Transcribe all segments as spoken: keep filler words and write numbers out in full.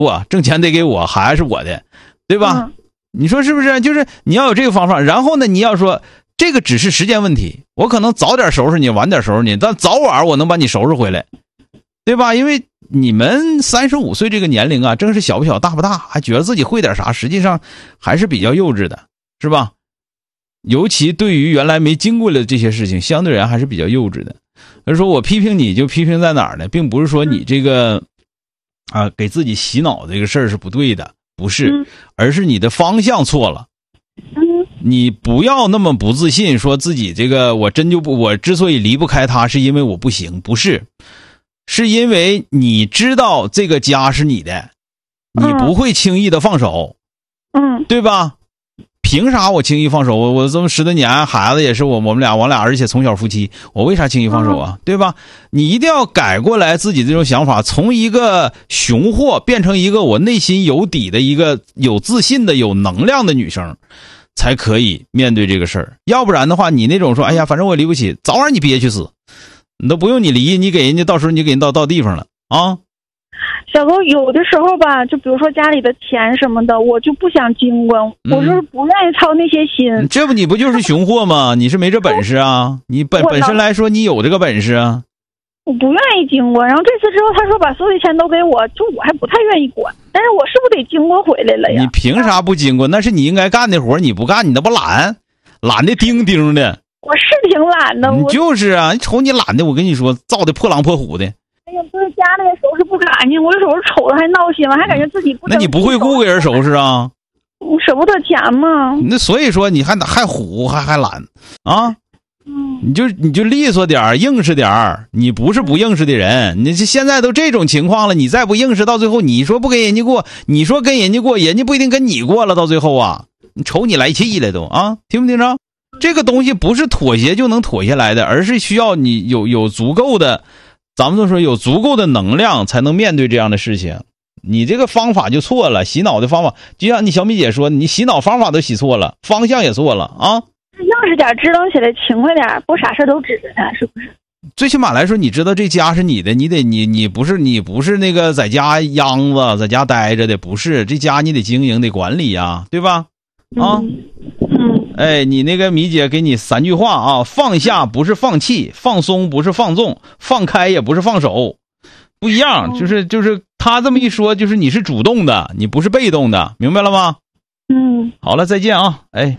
我挣钱得给我，孩子是我的，对吧？ 嗯、 你说是不是？就是你要有这个方法，然后呢，你要说这个只是时间问题，我可能早点收拾你，晚点收拾你，但早晚我能把你收拾回来，对吧？因为你们三十五岁这个年龄啊，正是小不小大不大，还觉得自己会点啥，实际上还是比较幼稚的，是吧？尤其对于原来没经过的这些事情，相对而言还是比较幼稚的。所以说我批评你就批评在哪儿呢？并不是说你这个啊给自己洗脑这个事儿是不对的，不是，而是你的方向错了。你不要那么不自信，说自己这个我真就不，我之所以离不开他，是因为我不行，不是，是因为你知道这个家是你的，你不会轻易的放手， 嗯， 对吧？凭啥我轻易放手？我我这么十多年，孩子也是我我们俩，我俩而且从小夫妻，我为啥轻易放手啊？对吧？你一定要改过来自己这种想法，从一个雄货变成一个我内心有底的一个有自信的有能量的女生，才可以面对这个事儿。要不然的话，你那种说哎呀反正我离不起，早晚你憋屈死，你都不用你离，你给人家到时候你给人到到地方了啊。 小狗有的时候吧，就比如说家里的钱什么的，我就不想经过， 嗯、 我是不愿意操那些心。 这不你不就是雄货吗？你是没这本事啊？你本本身来说你有这个本事啊。 我不愿意经过，然后这次之后他说把所有的钱都给我，就我还不太愿意管，但是我是不是得经过回来了呀？ 你凭啥不经过？那是你应该干的活，你不干，你那不懒，懒的钉钉的。 我是挺懒的， 你就是啊，你瞅你懒的，我跟你说，造的破狼破虎的。 哎呀，不是家里收拾不干净，我有时候瞅着还闹心，我还感觉自己不。 那你不会雇给人收拾啊？ 我舍不得钱嘛。 那所以说你还还虎还还懒啊？ 嗯， 你就你就利索点硬实点你不是不硬实的人，你现在都这种情况了，你再不硬实，到最后你说不跟人家过，你说跟人家过，人家不一定跟你过了，到最后啊，你瞅你来气了都啊，听不听着？这个东西不是妥协就能妥下来的，而是需要你有有足够的，咱们都说有足够的能量才能面对这样的事情。你这个方法就错了，洗脑的方法，就像你小米姐说，你洗脑方法都洗错了，方向也错了啊。 硬实点，支棱起来，勤快点，不啥事都指着他，是不是？ 最起码来说，你知道这家是你的，你得你你不是你不是那个在家秧子，在家待着的，不是这家你得经营得管理呀，对吧？啊， 嗯，嗯哎，你那个米姐给你三句话啊：放下不是放弃，放松不是放纵，放开也不是放手，不一样。就是就是他这么一说，就是你是主动的，你不是被动的，明白了吗？ 嗯， 好了，再见啊，哎。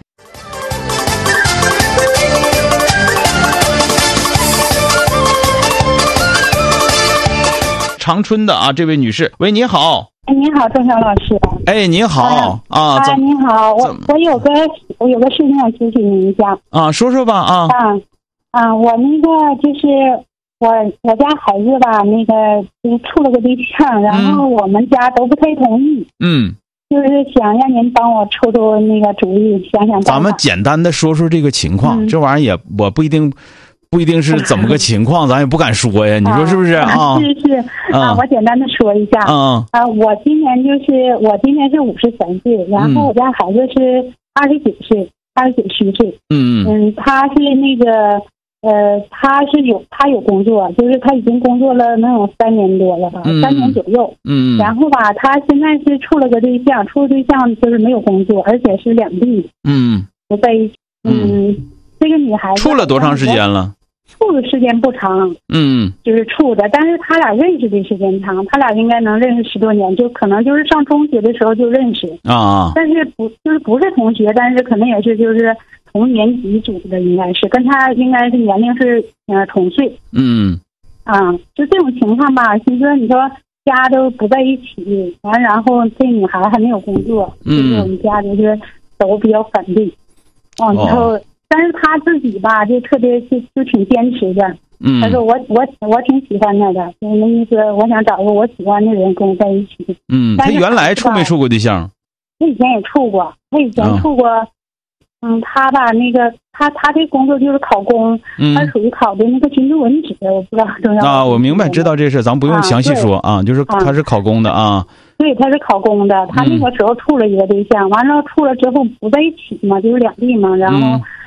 长春的啊，这位女士，喂，你好。 哎，你好，郑晓老师。 哎，你好啊。 啊，你好，我我有个我有个事情想咨询您一下。 啊，说说吧啊。 啊啊，我那个就是我我家孩子吧，那个就是处了个对象，然后我们家都不太同意。 嗯。 就是想让您帮我出出那个主意，想想办法。 咱们简单的说说这个情况， 嗯、 这玩意儿也我不一定。不一定是怎么个情况，咱也不敢说呀，你说是不是啊？ 是是啊，我简单的说一下。 嗯啊，我今年就是我今年是五十三岁，然后我家孩子是二十九岁，二十九虚岁。 嗯嗯，他是那个呃，他是有他有工作，就是他已经工作了能有三年多了吧， 嗯、 三年左右。 嗯。 然后吧，他现在是处了个对象，处了对象就是没有工作，而且是两地。 嗯。 不在一起。嗯。这个女孩子处了多长时间了？ 处的时间不长， 嗯， 就是处的，但是他俩认识的时间长，他俩应该能认识十多年，就可能就是上中学的时候就认识啊， 但是不就是不是同学，但是可能也是就是同年级组的，应该是跟他应该是年龄是呃同岁， 嗯， 啊，就这种情况吧，其实你说家都不在一起，完然后这女孩还没有工作， 嗯， 就是我们家就是都比较反对，完之后。哦但是他自己吧，就特别就就挺坚持的。 嗯， 他说我我我挺喜欢他的，就是那意思，我想找个我喜欢的人跟我在一起。 嗯，他原来处没处过对象？ 他以前也处过，他以前处过。嗯，嗯他吧，那个他他这工作就是考公， 嗯， 他属于考的那个军事文职，我不知道重要啊，我明白，知道这事，咱不用详细说啊，啊就是他是考公的啊。 对，他是考公的，他那个时候处了一个对象，完了处了之后不在一起嘛，就是两地嘛，然后。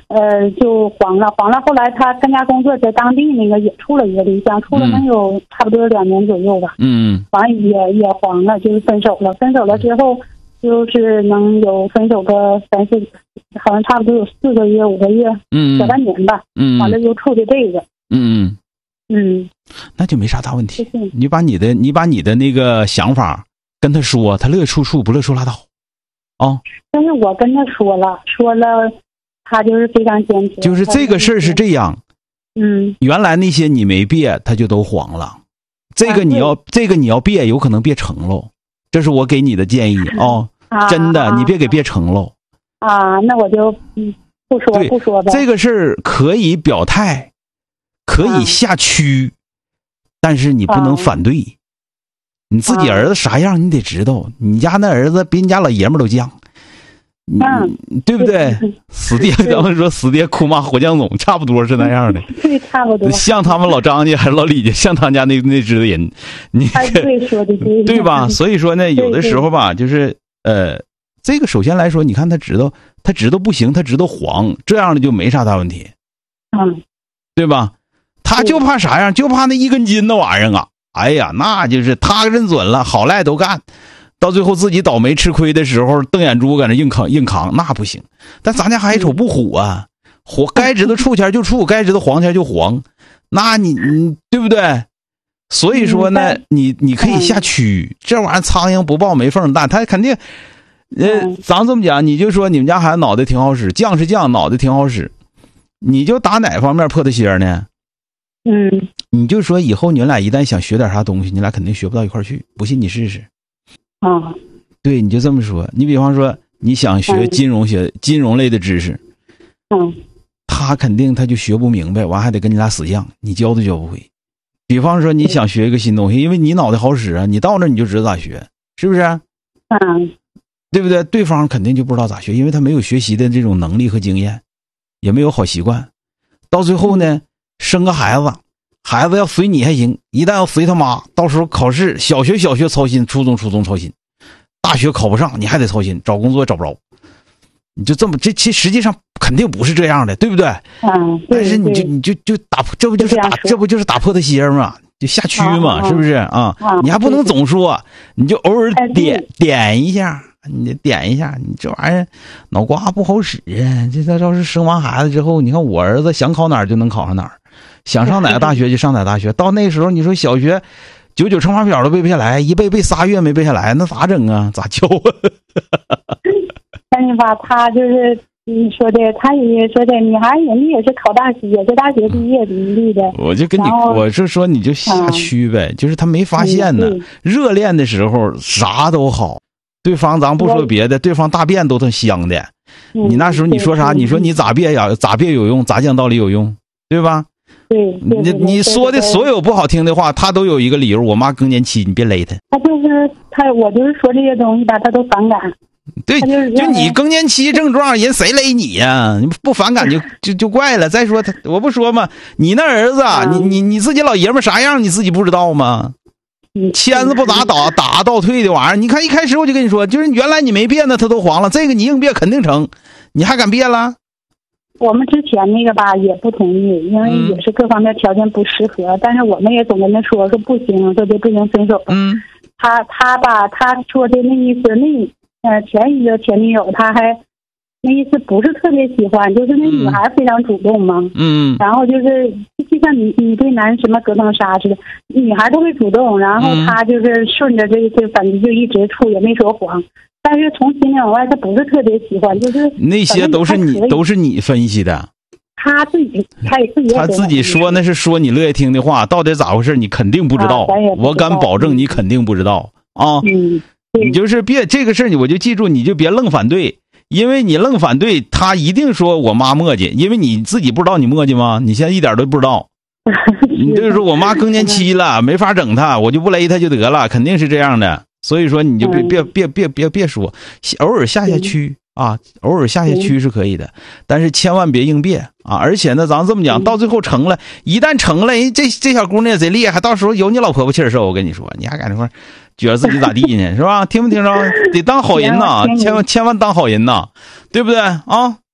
呃，就黄了，黄了。后来他参加工作，在当地那个也处了一个对象，处了能有差不多两年左右吧。 嗯， 完也也黄了，就是分手了。分手了之后，就是能有分手个三四，好像差不多有四个月、五个月， 嗯， 小半年吧。 嗯， 完了又处的这个。 嗯嗯， 那就没啥大问题。你把你的你把你的那个想法跟他说，他乐意处处，不乐意处拉倒。啊、哦！ 但是我跟他说了，说了，他就是非常坚持。 就是这个事儿是这样， 嗯， 原来那些你没别，他就都黄了。这个你要，啊、这个你要别，有可能别成喽。这是我给你的建议哦， 啊、 真的，你别给别成喽。 啊，那我就嗯不说不说呗。 这个事儿可以表态，可以下区，啊、但是你不能反对。啊你自己儿子啥样你得知道，你家那儿子比你家老爷们都犟， 嗯， 对不对？死爹刚才说死爹哭骂火将总，差不多是那样的。 对，差不多。 像他们老张家还是老李家，像他家那那支的人，你对说的对， 对吧？所以说呢，有的时候吧，就是呃，这个首先来说，你看他知道，他知道不行，他知道黄，这样的就没啥大问题， 嗯， 对吧？他就怕啥样？就怕那一根筋那玩意儿啊！哎呀，那就是他认准了，好赖都干，到最后自己倒霉吃亏的时候，瞪眼珠搁那硬扛硬扛，那不行。但咱家孩子瞅不虎啊，虎该知道处钱就处，该知道黄钱就黄，那你你对不对？所以说呢，你你可以下区，这玩意儿苍蝇不抱没缝蛋，他肯定，呃，咱这么讲，你就说你们家孩子脑袋挺好使，犟是犟，脑袋挺好使，你就打哪方面破他心呢？ 嗯， 你就说以后你们俩一旦想学点啥东西，你俩肯定学不到一块去，不信你试试。 啊， 对，你就这么说。你比方说你想学金融学、嗯、金融类的知识， 嗯， 他肯定他就学不明白，完还得跟你俩死犟，你教都教不会。比方说你想学一个新东西，因为你脑袋好使啊，你到那你就知道咋学，是不是？ 嗯， 对不对？对方肯定就不知道咋学，因为他没有学习的这种能力和经验，也没有好习惯。到最后呢？生个孩子，孩子要随你还行，一旦要随他妈，到时候考试，小学小学操心，初中初中操心，大学考不上你还得操心，找工作也找不着，你就这么这其实际上肯定不是这样的，对不对？ 嗯， 但是你就你就就打这不就是打这不就是打破他心嘛，就下区嘛， 啊、 是不是啊？ 啊你还不能总说，你就偶尔点点一下。你点一下，你这玩意儿脑瓜不好使啊！这他要是生完孩子之后，你看我儿子想考哪儿就能考上哪儿，想上哪个大学就上哪个大学。到那时候，你说小学九九乘法表都背不下来，一背背仨月没背下来，那咋整啊？咋教啊？ 但是吧，他就是你说的，他也说的，女孩人家也是考大学，也是大学毕业独立的。 我就跟你，我是说你就下区呗，嗯、就是他没发现呢。热恋的时候啥都好。对方咱不说别的，对方大便都挺香的。 嗯、 你那时候你说啥？你说你咋别呀？咋别有用？咋讲道理有用？对吧？ 对， 你你说的所有不好听的话，他都有一个理由。我妈更年期，你别勒他。 他就是他，我就是说这些东西吧，他都反感。 对，就你更年期症状，人谁勒你呀、啊？你不反感就就就怪了。再说他，我不说嘛，你那儿子，嗯、你你你自己老爷们啥样，你自己不知道吗？签子不咋打打倒退的玩意儿，你看一开始我就跟你说，就是原来你没变呢，他都黄了，这个你硬变肯定成，你还敢变了？ 我们之前那个吧也不同意，因为也是各方面条件不适合，嗯、但是我们也总跟他说说不行，说就不行分手。 嗯， 他他吧他说的那意思，那呃前一个前女友他还。那意思不是特别喜欢，就是那女孩非常主动嘛， 嗯， 然后就是就像你你对男什么隔层纱似的，女孩都会主动，然后他就是顺着这这反正就一直处也没说谎，但是从心里往外他不是特别喜欢，就是那些都是你都是你分析的， 他自己他也自己他自己说那是说你乐意听的话，到底咋回事你肯定不知道， 啊、知道我敢保证你肯定不知道啊， 嗯， 你就是别这个事你我就记住，你就别愣反对。因为你愣反对，他一定说我妈磨叽，因为你自己不知道你磨叽吗？你现在一点都不知道。你就是说我妈更年期了，没法整她，我就不勒她就得了，肯定是这样的。所以说你就别别别别别别说，偶尔下下区啊，偶尔下下区是可以的，但是千万别硬别啊！而且呢，咱这么讲，到最后成了，一旦成了，人这这小姑娘贼厉害，到时候有你老婆婆气儿受，我跟你说，你还搁那块觉得自己咋地呢，是吧？听没听着？得当好人呐，千万千万当好人呐，对不对啊？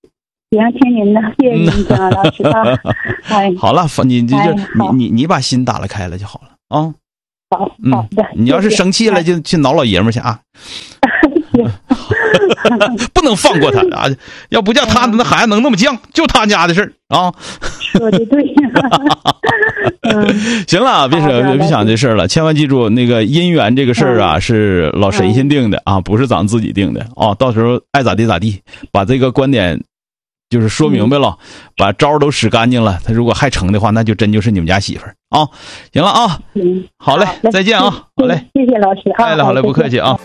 行，听您的，谢谢您，姜老师啊。哎， 好了，你这哎你你你把心打了开了就好了啊。 好嗯好的， 你要是生气了，就去挠老爷们儿去啊。不能放过他啊！要不叫他那孩子能那么犟，就他家的事儿啊。 说的对。嗯， 行了，别扯，别想这事儿了。千万记住，那个姻缘这个事儿啊， 嗯、 是老神仙定的啊，不是咱自己定的啊。到时候爱咋地咋地，把这个观点就是说明白了，嗯、把招都使干净了。他如果还成的话，那就真就是你们家媳妇儿啊。行了啊， 嗯， 好嘞，好再见啊，好嘞， 谢谢老师啊， 哎了，好嘞，不客气啊。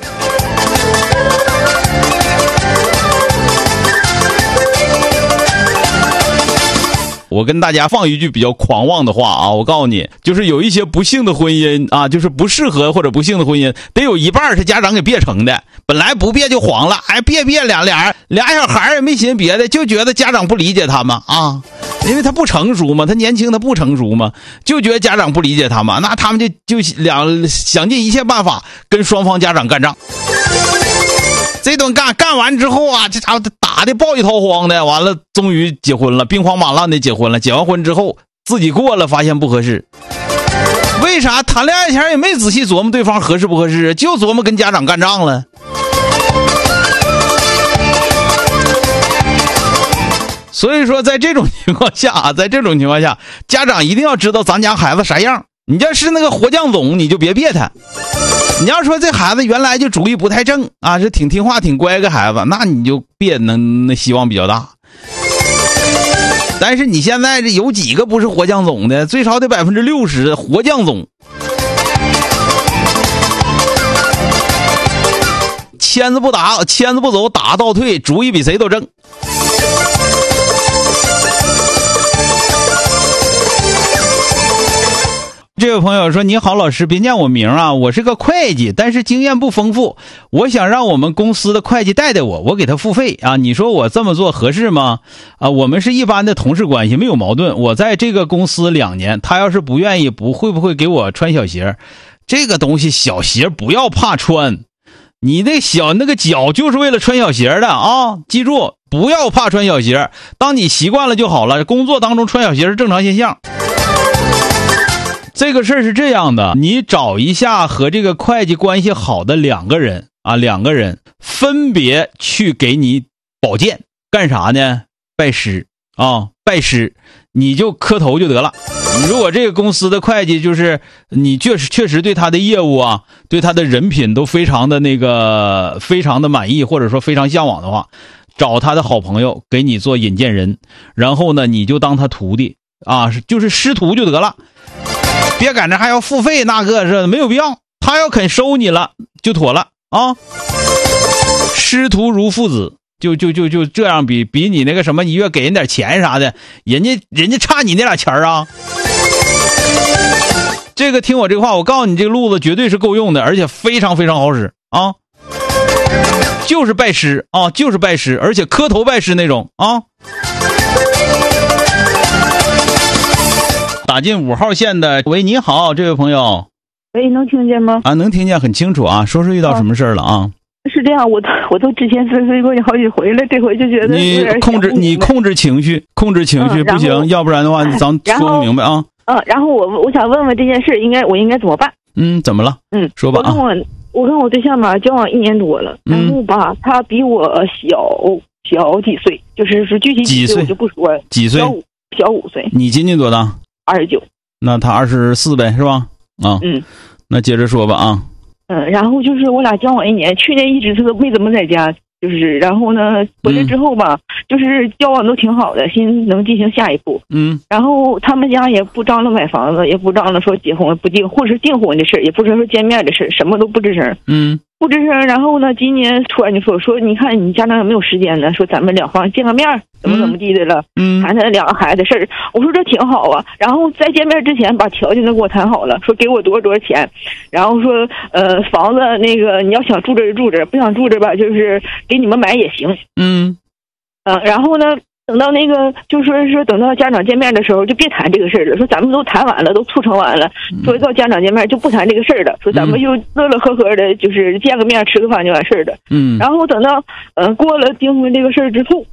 我跟大家放一句比较狂妄的话啊，我告诉你，就是有一些不幸的婚姻啊，就是不适合或者不幸的婚姻，得有一半是家长给别成的。本来不别就黄了，哎，别别俩俩俩小孩也没寻别的，就觉得家长不理解他们啊，因为他不成熟嘛，他年轻他不成熟嘛，就觉得家长不理解他们，那他们就就两想尽一切办法跟双方家长干仗。这顿干干完之后啊，这家伙打的抱一掏荒的，完了终于结婚了，兵荒马乱的结婚了。结完婚之后自己过了，发现不合适。为啥谈恋爱前也没仔细琢磨对方合适不合适，就琢磨跟家长干仗了。所以说在这种情况下啊，在这种情况下，家长一定要知道咱家孩子啥样。你要是那个活酱总，你就别别他。你要说这孩子原来就主意不太正啊，是挺听话挺乖个孩子，那你就别能那希望比较大。但是你现在这有几个不是活酱总的？最少得百分之六十活酱总。签子不打，签子不走，打倒退，主意比谁都正。这位朋友说，你好老师，别念我名啊，我是个会计，但是经验不丰富，我想让我们公司的会计带带我，我给他付费啊，你说我这么做合适吗？啊，我们是一般的同事关系，没有矛盾，我在这个公司两年，他要是不愿意，不会不会给我穿小鞋？这个东西小鞋不要怕穿，你那小那个脚就是为了穿小鞋的啊，记住不要怕穿小鞋，当你习惯了就好了，工作当中穿小鞋是正常现象。这个事儿是这样的，你找一下和这个会计关系好的两个人啊，两个人分别去给你保荐，干啥呢？拜师啊，拜师，你就磕头就得了。如果这个公司的会计就是你确实确实对他的业务啊，对他的人品都非常的那个非常的满意，或者说非常向往的话，找他的好朋友给你做引荐人，然后呢你就当他徒弟啊，就是师徒就得了。别赶着还要付费，那个是没有必要，他要肯收你了就妥了啊。师徒如父子，就就就就这样比比你那个什么一月给人点钱啥的，人家人家差你那俩钱啊。这个听我这个话，我告诉你，这个路子绝对是够用的，而且非常非常好使啊。就是拜师啊，就是拜师，而且磕头拜师那种啊。打进五号线的，喂，你好，这位朋友。 喂，能听见吗？ 啊，能听见，很清楚啊。说说遇到什么事儿了啊？ 是这样，我都我都之前催催过你好几回了，这回就觉得你控制你控制情绪，控制情绪、嗯、不行，要不然的话，咱说不明白啊。 嗯，然后我我想问问这件事，应该我应该怎么办？ 嗯，怎么了？ 嗯， 说吧啊。 我跟我我跟我对象吧交往一年多了，然后吧、嗯、他比我小小几岁，就是说具体几岁我就不说了。 几岁？ 小五小五岁。 你今年多大？ 二十九。 那他二十四呗，是吧？啊， 嗯， 那接着说吧啊。 嗯，然后就是我俩交往一年，去年一直是没怎么在家，就是然后呢回来之后吧、嗯，就是交往都挺好的，心能进行下一步。 嗯， 然后他们家也不张罗买房子，也不张罗说结婚不订，或者是订婚的事，也不是说见面的事，什么都不吱声。 嗯。 不吱声，然后呢？今年突然就说说，你看你家长有没有时间呢？说咱们两方见个面，怎么怎么地的了？嗯，谈谈两个孩子的事儿。我说这挺好啊。然后在见面之前，把条件都给我谈好了，说给我多少多少钱，然后说呃房子那个你要想住这就住这，不想住这吧，就是给你们买也行。 嗯， 嗯、呃，然后呢？等到那个，就说是等到家长见面的时候，就别谈这个事儿了。说咱们都谈完了，都促成完了，说到家长见面就不谈这个事儿了。说咱们就乐乐呵呵的，就是见个面吃个饭就完事儿了。 嗯。 然后等到呃过了订婚这个事儿之后，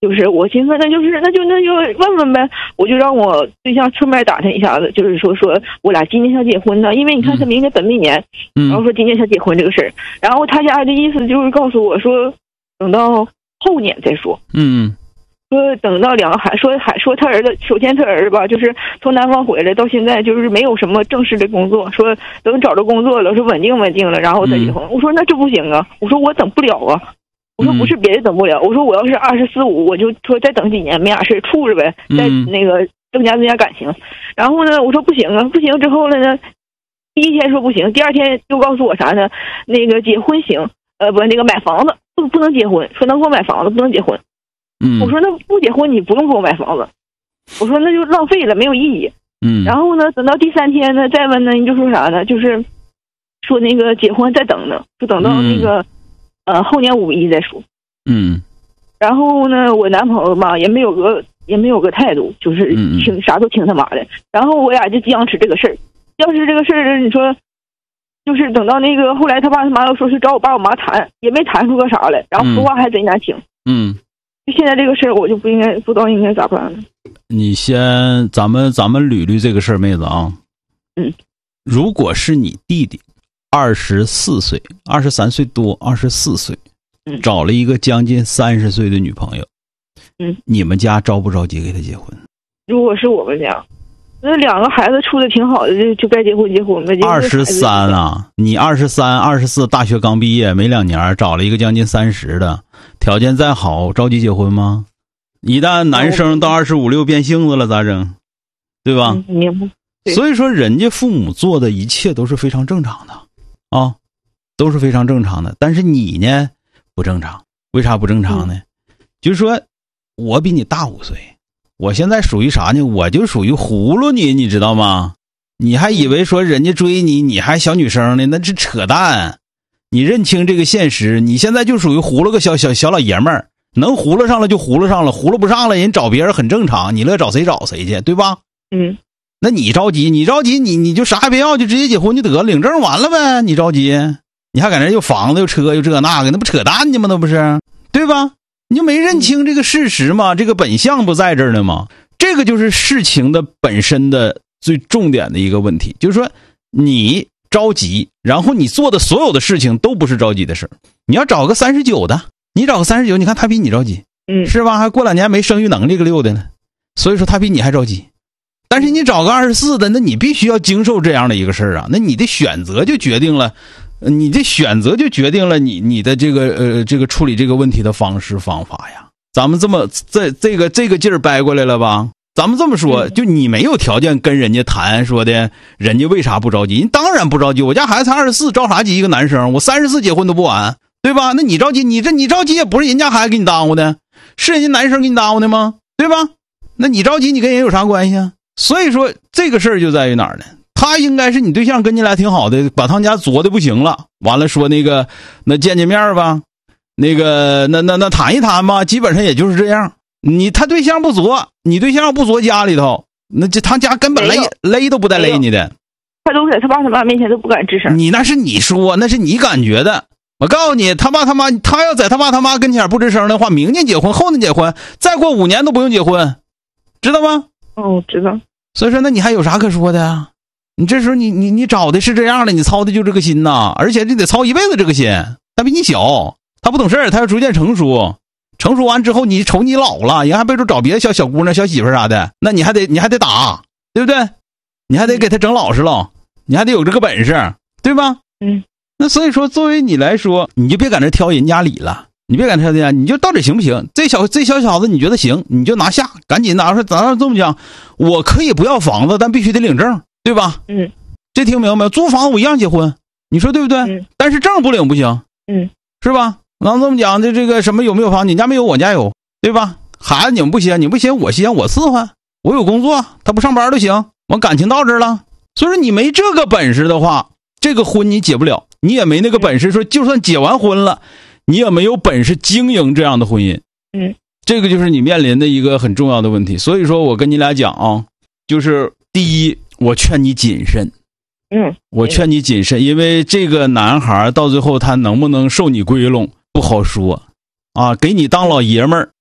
就是我寻思那就是那就那就问问呗，我就让我对象侧面打探一下子，就是说说我俩今年想结婚呢，因为你看他明年本命年， 嗯、 然后说今年想结婚这个事儿，然后他家的意思就是告诉我说等到后年再说。 嗯。 说等到两个孩说还说他儿子，首先他儿子吧，就是从南方回来到现在就是没有什么正式的工作，说等找着工作了，说稳定稳定了，然后再结婚。嗯、我说那这不行啊，我说我等不了啊，我说不是别的等不了，我说我要是二十四五，我就说再等几年没啥事处着呗，再那个增加增加感情。然后呢，我说不行啊，不行之后了呢，第一天说不行，第二天又告诉我啥呢？那个结婚行，呃不那个买房子不不能结婚，说能给我买房子不能结婚。 嗯， 我说那不结婚你不用给我买房子，我说那就浪费了没有意义。 嗯， 然后呢，等到第三天呢再问呢，你就说啥呢？就是说那个结婚再等呢，就等到那个、嗯、呃后年五一再说。 嗯， 然后呢，我男朋友嘛也没有个也没有个态度，就是听啥都听他妈的。然后我俩就僵持这个事儿，僵持这个事儿，你说就是等到那个后来他爸他妈又说是找我爸我妈谈，也没谈出个啥来，然后说话还贼难听。 嗯。 现在这个事儿我就不应该不知道应该咋办了。 你先咱们咱们捋捋这个事儿，妹子啊。 嗯， 如果是你弟弟二十四岁二十三岁多二十四岁， 嗯， 找了一个将近三十岁的女朋友， 嗯， 你们家着不着急给他结婚？ 如果是我们家，那两个孩子处的挺好的，就就该结婚结婚呗。 二十三啊，你二十三二十四，大学刚毕业没两年，找了一个将近三十的，条件再好，着急结婚吗？一旦男生到二十五六变性子了咋整？对吧？ 嗯、明白。 所以说人家父母做的一切都是非常正常的啊，都是非常正常的。但是你呢不正常，为啥不正常呢？嗯、就是说我比你大五岁，我现在属于啥呢？我就属于葫芦你，你知道吗？你还以为说人家追你，你还小女生呢，那是扯淡。你认清这个现实，你现在就属于葫芦个小小小老爷们儿，能葫芦上了就葫芦上了，葫芦不上了人找别人很正常，你乐找谁找谁去，对吧？ 嗯。 那你着急，你着急，你你就啥也别要，就直接结婚就得了，领证完了呗。你着急，你还搁那又房子又车又这那个，那不扯淡呢吗？那不是，对吧？你就没认清这个事实嘛，这个本相不在这儿呢吗？这个就是事情的本身的最重点的一个问题，就是说你着急，然后你做的所有的事情都不是着急的事儿。你要找个三十九的，你找个三十九，你看他比你着急， 嗯， 是吧？还过两年没生育能力个溜的呢，所以说他比你还着急。但是你找个二十四的，那你必须要经受这样的一个事儿啊，那你的选择就决定了，你的选择就决定了你你的这个呃这个处理这个问题的方式方法呀。咱们这么这这个这个劲儿掰过来了吧？咱们这么说，就你没有条件跟人家谈说的，人家为啥不着急？人当然不着急，我家孩子才二十四，着啥急？一个男生，我三十四结婚都不晚，对吧？那你着急，你这你着急也不是人家孩子给你耽误的，是人家男生给你耽误的吗？对吧？那你着急，你跟人有啥关系啊？所以说这个事儿就在于哪儿呢？他应该是你对象跟你俩挺好的，把他们家作的不行了，完了说那个那见见面吧，那个那那那谈一谈吧，基本上也就是这样。你他对象不作，你对象不作家里头，那这他家根本勒勒都不带勒你的， 他都在他爸他妈面前都不敢吱声。 你那是你说，那是你感觉的。我告诉你，他爸他妈他要在他爸他妈跟前不吱声的话，明年结婚，后年结婚，再过五年都不用结婚，知道吗？ 哦，知道。 所以说，那你还有啥可说的啊？你这时候你你你找的是这样的，你操的就这个心呐，而且你得操一辈子这个心。他比你小，他不懂事儿，他要逐渐成熟，成熟完之后，你瞅你老了，人还背着找别的小小姑娘、小媳妇啥的，那你还得你还得打，对不对？你还得给他整老实了，你还得有这个本事，对吧？ 嗯。 那所以说，作为你来说，你就别搁那挑人家理了。你别敢挑这，你就到底行不行？这小这小小子你觉得行，你就拿下，赶紧拿出来。咱这么讲，我可以不要房子，但必须得领证，对吧？ 嗯， 这听明白没有？租房子我一样结婚，你说对不对？ 嗯。但是证不领不行， 嗯， 是吧？咱这么讲，这这个什么有没有房？你家没有，我家有，对吧？孩子你们不行，你不行，我行，我伺候，我有工作，他不上班都行，我感情到这儿了。所以说你没这个本事的话，这个婚你结不了，你也没那个本事说，就算结完婚了。你也没有本事经营这样的婚姻， 嗯， 这个就是你面临的一个很重要的问题。所以说我跟你俩讲啊，就是第一，我劝你谨慎， 嗯， 我劝你谨慎，因为这个男孩到最后他能不能受你归拢不好说，啊，给你当老爷们儿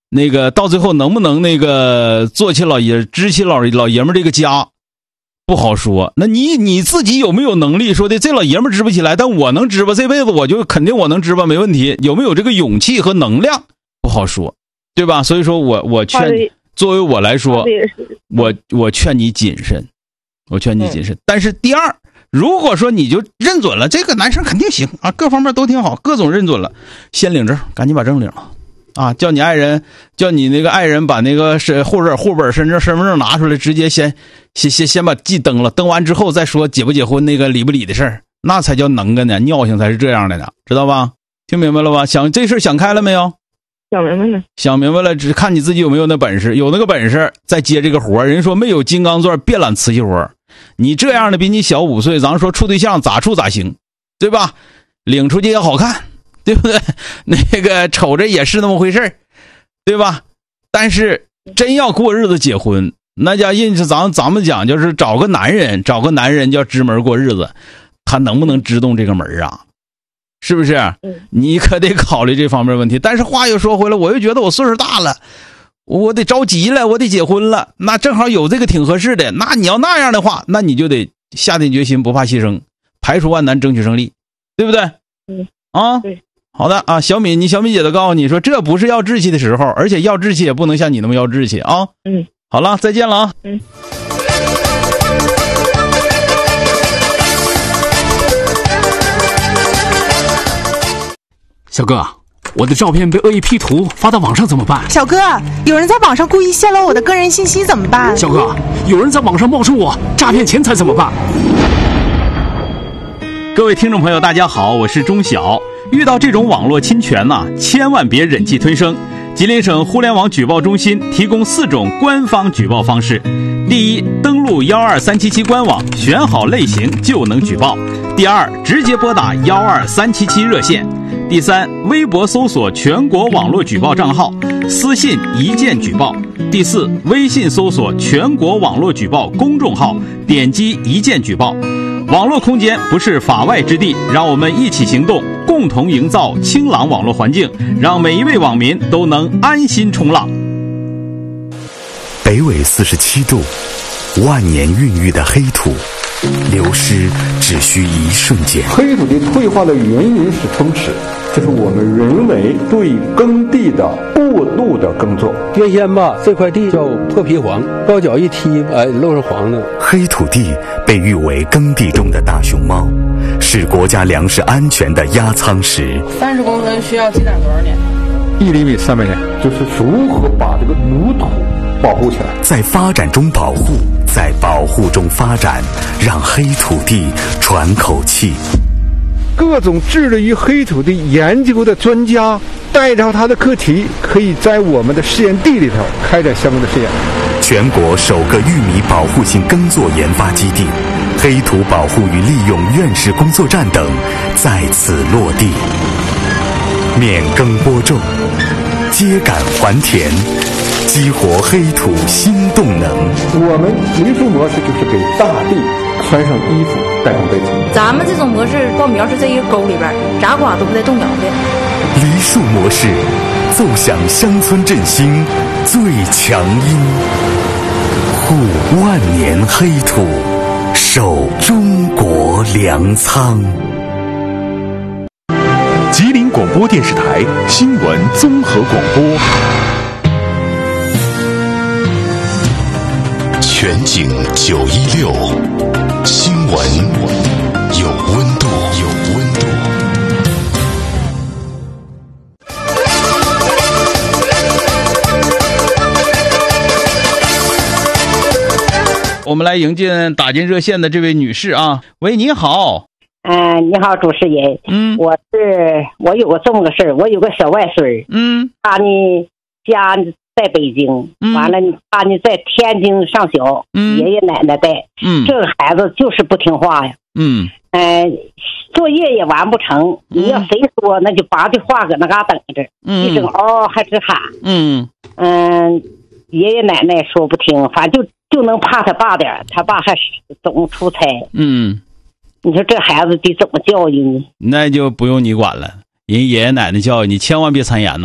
那个到最后能不能那个做起老爷支起老老爷们这个家，不好说。那你你自己有没有能力说的这老爷们支不起来，但我能支吧，这辈子我就肯定我能支吧，没问题。有没有这个勇气和能量不好说，对吧？所以说我我劝作为我来说，我我劝你谨慎，我劝你谨慎。但是第二，如果说你就认准了这个男生肯定行啊，各方面都挺好，各种认准了，先领证，赶紧把证领了啊！叫你爱人，叫你那个爱人把那个是户本、户本、身份证、身份证拿出来，直接先先先先把记登了，登完之后再说结不结婚那个理不理的事儿，那才叫能个呢，尿性才是这样的呢，知道吧？听明白了吧？想这事想开了没有？ 想明白了， 想明白了，只看你自己有没有那本事，有那个本事再接这个活。人说没有金刚钻别揽瓷器活，你这样的比你小五岁，咱说处对象咋处咋行，对吧？领出去也好看，对不对？那个瞅着也是那么回事，对吧？但是真要过日子结婚，那家印是咱咱们讲就是找个男人，找个男人叫支门过日子，他能不能支动这个门啊？是不是？你可得考虑这方面问题。但是话又说回来，我又觉得我岁数大了，我得着急了，我得结婚了，那正好有这个挺合适的。那你要那样的话，那你就得下定决心，不怕牺牲，排除万难，争取胜利，对不对？ 嗯啊， 对。 好的啊，小米，你小米姐都告诉你说，这不是要志气的时候，而且要志气也不能像你那么要志气啊。 嗯， 好了，再见了啊。 嗯。 小哥，我的照片被恶意 P 图发到网上怎么办？ 小哥，有人在网上故意泄露我的个人信息怎么办？ 小哥，有人在网上冒充我诈骗钱财怎么办？ 各位听众朋友大家好，我是钟晓。遇到这种网络侵权呢、啊，千万别忍气吞声。吉林省互联网举报中心提供四种官方举报方式：第一，登录幺二三七七官网，选好类型就能举报；第二，直接拨打幺二三七七热线；第三，微博搜索全国网络举报账号，私信一键举报；第四，微信搜索全国网络举报公众号，点击一键举报。网络空间不是法外之地，让我们一起行动，共同营造清朗网络环境，让每一位网民都能安心冲浪。 北纬四十七度，万年孕育的黑土，流失只需一瞬间。 黑土的退化的原因是风蚀，就是我们人为对耕地的过度的耕作。 原先吧，这块地叫破皮黄，高脚一踢，哎，露是黄的。 黑土地被誉为耕地中的大熊猫，是国家粮食安全的压舱石。 三十公分需要积攒多少年？ 一厘米三百年，就是如何把这个泥土保护起来， 在发展中保护，在保护中发展，让黑土地喘口气。 各种致力于黑土地研究的专家带着他的课题，可以在我们的试验地里头开展相关的试验。 全国首个玉米保护性耕作研发基地、黑土保护与利用院士工作站等在此落地。免耕播种，秸秆还田，激活黑土新动能。 我们梨树模式就是给大地穿上衣服，盖上被子。 咱们这种模式，稻苗是这一个沟里边，咋刮都不带动摇的。 梨树模式，奏响乡村振兴最强音，护万年黑土，守中国粮仓。 吉林广播电视台新闻综合广播，全景九一六，新闻有温度，有温度。 我们来迎接打进热线的这位女士啊，喂，你好。 嗯、呃，你好，主持人。 嗯， 我是我有个这么个事儿，我有个小外孙。 嗯， 他呢家在北京， 嗯、 完了他呢在天津上学， 嗯、 爷爷奶奶带。 嗯， 这个孩子就是不听话呀。 嗯， 呃，作业也完不成，你要谁说那就拔句话搁那嘎等着， 嗯、 一整嗷还直喊。 嗯嗯、呃，爷爷奶奶说不听，反正就就能怕他爸点，他爸还总出差。 嗯。 你说这孩子得怎么教育呢？ 那就不用你管了，人爷爷奶奶教育你，千万别参言呐。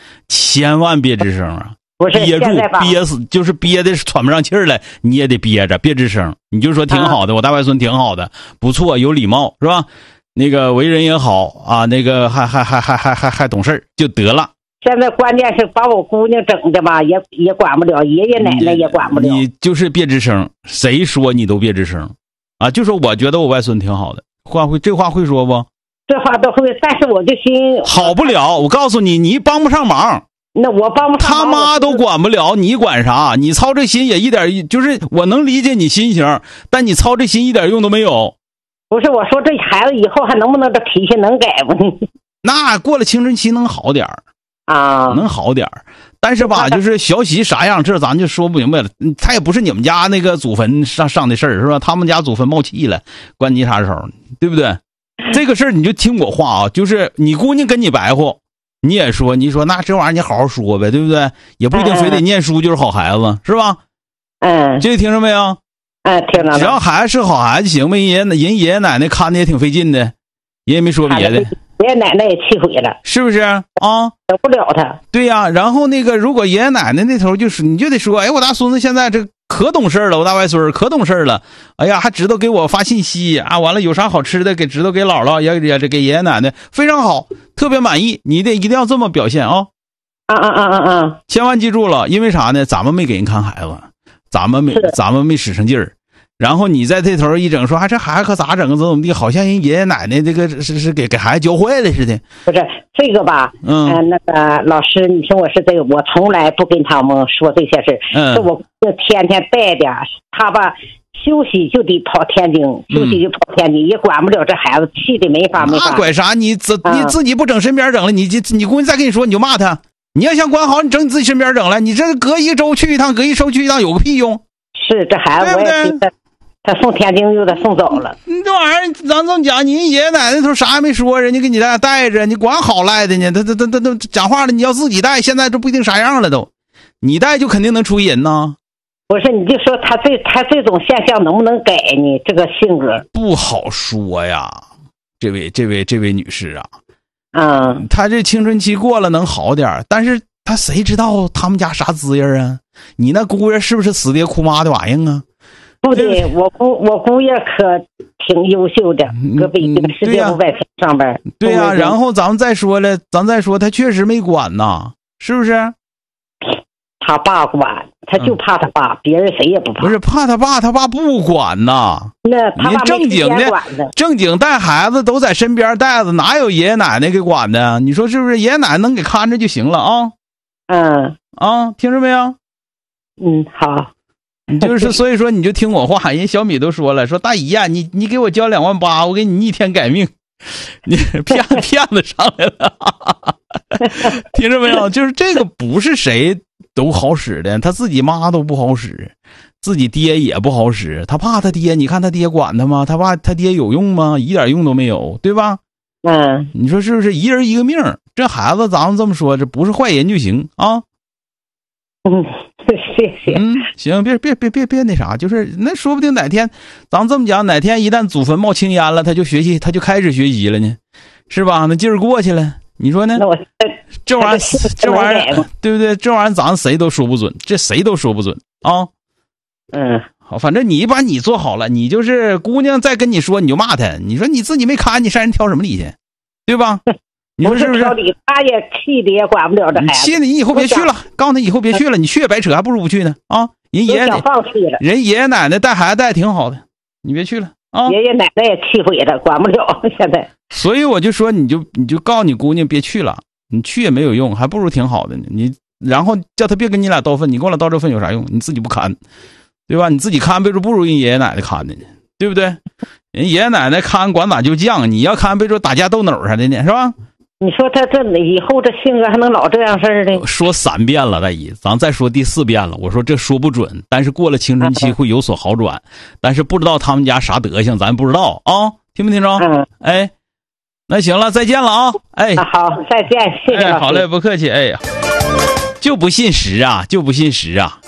千万别吱声啊！ 不是憋住现在吧憋死，就是憋的喘不上气儿来，你也得憋着，别吱声。你就说挺好的， 啊我大外孙挺好的，不错，有礼貌是吧？那个为人也好啊，那个还还还还还还还懂事儿就得了。 现在关键是把我姑娘整的吧，也也管不了，爷爷奶奶也管不了。 你就是别吱声，谁说你都别吱声啊！就说我觉得我外孙挺好的，话会这话会说不？ 这话都会，但是我就心好不了。我告诉你，你帮不上忙。 那我帮不上忙， 他妈都管不了，你管啥？你操这心也一点，就是我能理解你心情，但你操这心一点用都没有。 不是，我说这孩子以后还能不能这脾气能改不呢？ 那过了青春期能好点儿啊， 能好点儿。但是吧，就是小喜啥样，这咱就说不明白了。他也不是你们家那个祖坟上上的事儿，是吧？他们家祖坟冒气了，关你啥手？对不对？这个事儿你就听我话啊，就是你姑娘跟你白活。你也说，你说那这玩意儿你好好说呗，对不对？也不一定非得念书就是好孩子，是吧？ 嗯， 这听着没有？ 嗯，听着了。 只要孩子是好孩子行呗，人爷人爷爷奶奶看的也挺费劲的，人也没说别的。 爷爷奶奶也气毁了， 是不是啊？ 等不了他。 对呀、啊，然后那个如果爷爷奶奶那头就是你就得说，哎，我大孙子现在这可懂事了，我大外孙可懂事了，哎呀，还知道给我发信息啊，完了有啥好吃的给知道给姥姥也也这给爷爷奶奶，非常好，特别满意，你得一定要这么表现啊！ 啊啊啊啊啊！ 千万记住了，因为啥呢？咱们没给人看孩子，咱们没咱们没使上劲儿。然后你在这头一整说，啊，这孩子可咋整？怎么地？好像人爷爷奶奶这个是是给给孩子教坏了似的。 不是这个吧？嗯、呃，那个老师，你听我说这个，我从来不跟他们说这些事。嗯，是我天天带的，他吧休息就得跑天津，休息就跑天津，嗯、也管不了这孩子，气的没法没法。 那管啥？你自你自己不整身边整了，你你姑娘再跟你说，你就骂他。你要想管好，你整你自己身边整了，你这隔一周去一趟，隔一周去一趟，有个屁用？ 是这孩子，我也觉得。他送天津又得送走了， 你这玩意儿，咱这么讲，你爷爷奶奶头啥也没说，人家给你带带着，你管好赖的呢？他他他他他讲话了，你要自己带，现在都不一定啥样了都，你带就肯定能出人呐。 不是，你就说他这他这种现象能不能改呢？这个性格不好说呀，这位这位这位女士啊， 嗯， 他这青春期过了能好点，但是他谁知道他们家啥滋样啊？你那姑爷是不是死爹哭妈的玩意儿啊？ 不对，我姑我姑爷可挺优秀的，搁北京世界五百强上班。 对呀、啊，然后咱们再说了，咱再说他确实没管呐，是不是？ 他爸管，他就怕他爸，嗯、别人谁也不怕。 不是怕他爸，他爸不管呐。 那他爸正经的正经带孩子都在身边带着，哪有爷爷奶奶给管的？你说是不是？爷爷奶奶能给看着就行了啊。 嗯啊，听着没有？ 嗯，好。 你就是所以说你就听我话，人小米都说了，说大姨呀、啊，你你给我交两万八，我给你逆天改命，你骗骗子上来了，听着没有？就是这个不是谁都好使的，他自己妈都不好使，自己爹也不好使，他怕他爹，你看他爹管他吗？他爸他爹有用吗？一点用都没有，对吧？ 嗯， 你说是不是？一人一个命，这孩子咱们这么说，这不是坏人就行啊。 嗯，谢谢。 嗯，行，别别别别别那啥，就是那说不定哪天，咱这么讲，哪天一旦祖坟冒青烟了，他就学习，他就开始学习了呢，是吧？那劲儿过去了，你说呢？ 那我这玩意儿，这玩意儿，对不对？这玩意儿咱谁都说不准，这谁都说不准啊。 嗯， 好，反正你把你做好了，你就是姑娘再跟你说，你就骂他，你说你自己没看，你上人挑什么理去，对吧？你说是不是？ 他也气的也管不了这孩子。 气的你以后别去了，告诉他以后别去了，你去也白扯，还不如不去呢啊！人爷爷人爷爷奶奶带孩子带挺好的，你别去了啊！ 爷爷奶奶也气毁了，管不了现在。 所以我就说，你就你就告诉你姑娘别去了，你去也没有用，还不如挺好的呢。你然后叫他别跟你俩刀粪，你跟我俩刀这粪有啥用？你自己不看，对吧？你自己看，别说不如人爷爷奶奶看的呢，对不对？人爷爷奶奶看管咋就犟，你要看别说打架斗殴啥的呢，是吧？ 你说他这以后这性格还能老这样事儿的？ 说三遍了，大姨，咱再说第四遍了。我说这说不准，但是过了青春期会有所好转，但是不知道他们家啥德行，咱不知道啊，听没听着？ 嗯， 哎，那行了，再见了啊！哎， 好，再见，谢谢老师。 哎，好嘞，不客气。哎呀，就不信实啊，就不信实啊。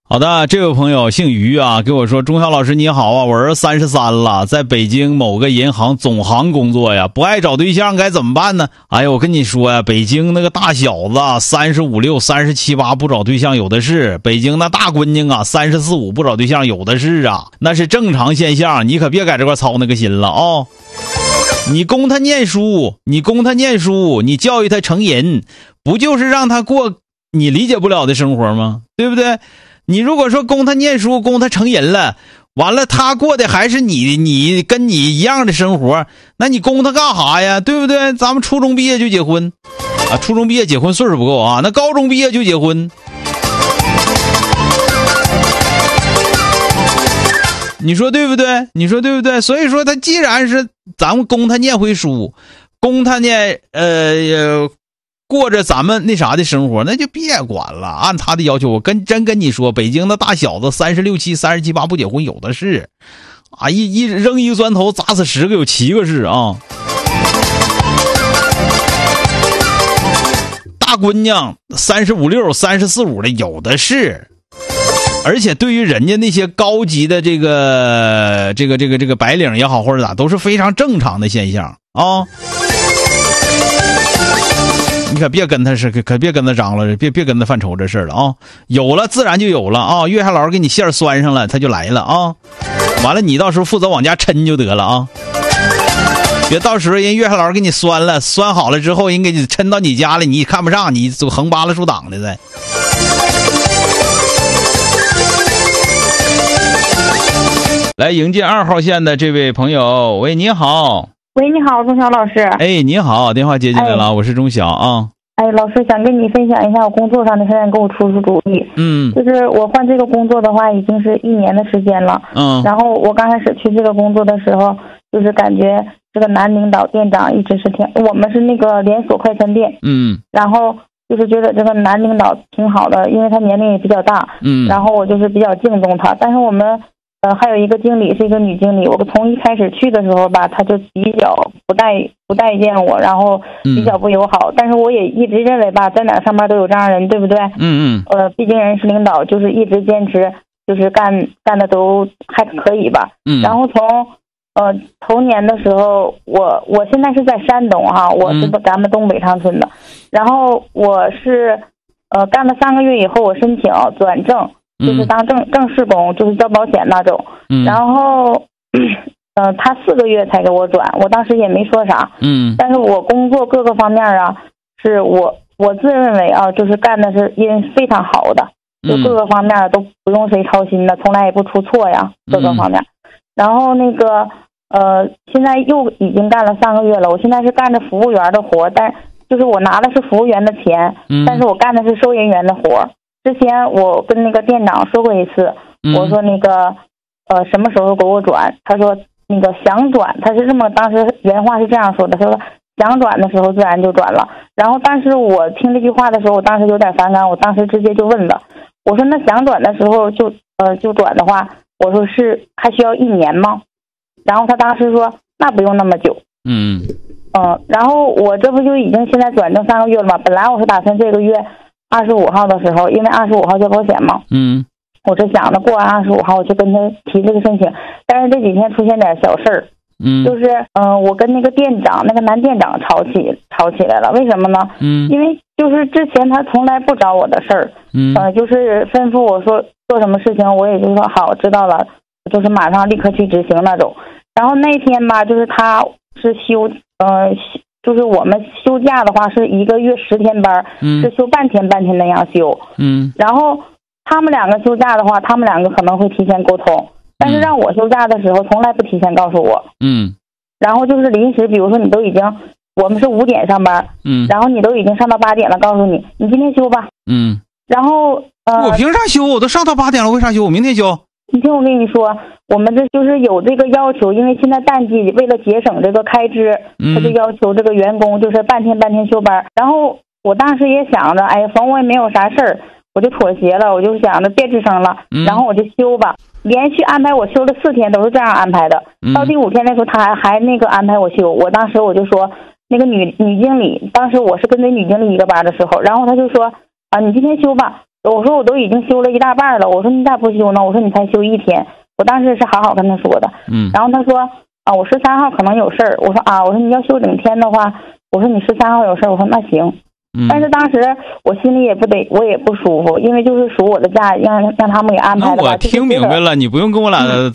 好的，这位朋友姓于啊，给我说，钟晓老师你好啊，我儿子三十三了，在北京某个银行总行工作呀，不爱找对象该怎么办呢？哎呀，我跟你说呀，北京那个大小子三十五六、三十七八不找对象有的是，北京那大姑娘啊三十四五不找对象有的是啊，那是正常现象，你可别在这块操那个心了啊、哦！你供他念书，你供他念书，你教育他成人，不就是让他过你理解不了的生活吗？对不对？你如果说供他念书，供他成人了，完了他过的还是你你跟你一样的生活，那你供他干啥呀？对不对？咱们初中毕业就结婚啊，初中毕业结婚岁数不够啊，那高中毕业就结婚，你说对不对？你说对不对？所以说他既然是咱们供他念回书，供他念呃过着咱们那啥的生活，那就别管了，按他的要求。我跟真跟你说，北京的大小子三十六七、三十七八不结婚有的是，啊，一一扔一个砖头砸死十个有七个是啊。大姑娘三十五六、三十四五的有的是，而且对于人家那些高级的这个这个这个这个白领也好或者咋，都是非常正常的现象啊。你可别跟他是，可别跟他张了，别别跟他犯愁这事儿了啊！有了自然就有了啊！月下老师给你线拴上了，他就来了啊！完了，你到时候负责往家抻就得了啊！别到时候人月下老师给你拴了，拴好了之后，人给你抻到你家了，你看不上，你走横扒拉竖挡的再。来迎接二号线的这位朋友，喂，你好。 喂，你好，钟晓老师。 哎，你好，电话接进来了，哎、我是钟晓啊。 哎，老师想跟你分享一下我工作上的事，给我出出主意。 嗯， 就是我换这个工作的话，已经是一年的时间了。 嗯， 然后我刚开始去这个工作的时候，就是感觉这个男领导店长一直是挺，我们是那个连锁快餐店。 嗯， 然后就是觉得这个男领导挺好的，因为他年龄也比较大。 嗯， 然后我就是比较敬重他，但是我们。呃，还有一个经理是一个女经理，我从一开始去的时候吧，她就比较不待不待见我，然后比较不友好。嗯、但是我也一直认为吧，在哪上班都有这样人，对不对？ 嗯嗯。 呃，毕竟人事领导就是一直坚持，就是干干的都还可以吧。 嗯。 然后从呃头年的时候，我我现在是在山东哈，我是咱们东北长春的，嗯、然后我是呃干了三个月以后，我申请转正。就是当正正式工，就是交保险那种。 嗯。 然后，呃，他四个月才给我转，我当时也没说啥。 嗯。 但是我工作各个方面啊，是我我自认为啊，就是干的是因非常好的，就各个方面都不用谁操心的，从来也不出错呀，各个方面。嗯、然后那个呃，现在又已经干了三个月了，我现在是干着服务员的活，但就是我拿的是服务员的钱， 嗯、 但是我干的是收银员的活。之前我跟那个店长说过一次， 嗯、 我说那个呃什么时候给我转，他说那个想转，他是这么当时原话是这样说的，他说想转的时候自然就转了。然后但是我听这句话的时候，我当时有点反感，我当时直接就问了，我说那想转的时候就呃就转的话，我说是还需要一年吗？然后他当时说那不用那么久。 嗯嗯，然后我这不就已经现在转正三个月了吗？本来我是打算这个月二十五号的时候，因为二十五号交保险嘛， 嗯， 我是想着过完二十五号我就跟他提这个申请，但是这几天出现点小事儿， 嗯， 就是嗯、呃，我跟那个店长，那个男店长吵起吵起来了，为什么呢？ 嗯， 因为就是之前他从来不找我的事儿， 嗯， 呃，就是吩咐我说做什么事情，我也就说好知道了，就是马上立刻去执行那种。然后那天吧，就是他是休呃。就是我们休假的话是一个月十天班， 嗯， 是休半天半天那样休， 嗯， 然后他们两个休假的话，他们两个可能会提前沟通，但是让我休假的时候从来不提前告诉我， 嗯， 然后就是临时，比如说你都已经，我们是五点上班， 嗯， 然后你都已经上到八点了，告诉你你今天休吧， 嗯， 然后呃， 我凭啥休？我都上到八点了，为啥休？我明天休。 你听我跟你说，我们这就是有这个要求，因为现在淡季，为了节省这个开支，他就要求这个员工就是半天半天休班。然后我当时也想着，哎呀，反正我也没有啥事儿，我就妥协了，我就想着别吱声了，然后我就休吧。连续安排我休了四天，都是这样安排的。到第五天的时候，他还还那个安排我休。我当时我就说，那个女女经理，当时我是跟那女经理一个班的时候，然后他就说啊，你今天休吧。 我说我都已经休了一大半了，我说你咋不休呢？我说你才休一天，我当时是好好跟他说的。 嗯， 然后他说啊，我十三号可能有事儿。我说啊，我说你要休整天的话，我说你十三号有事儿，我说那行。但是当时我心里也不得，我也不舒服，因为就是属我的假，让让他们给安排的。 那我听明白了，你不用跟我俩